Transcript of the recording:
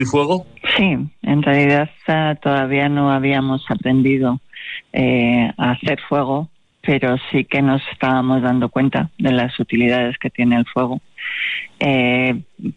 y fuego? Sí, en realidad todavía no habíamos aprendido a hacer fuego, pero sí que nos estábamos dando cuenta de las utilidades que tiene el fuego.